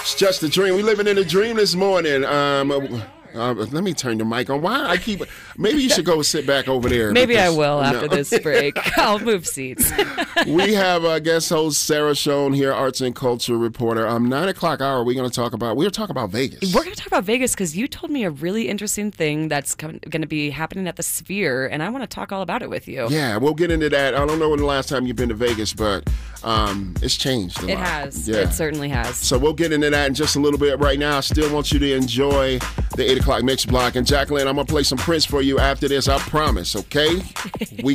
It's just a dream. We living in a dream this morning. Let me turn the mic on. Why I keep? Maybe you should go sit back over there. Maybe I will after this break. I'll move seats. We have guest host Sarah Schoen here, arts and culture reporter. 9 o'clock hour. We're talking about Vegas. We're going to talk about Vegas because you told me a really interesting thing that's going to be happening at the Sphere, and I want to talk all about it with you. Yeah, we'll get into that. I don't know when the last time you've been to Vegas, but it's changed a lot. It has. Yeah. It certainly has. So we'll get into that in just a little bit. Right now, I still want you to enjoy the 8 o'clock mix block. And Jacqueline, I'm going to play some Prince for you after this, I promise, okay? We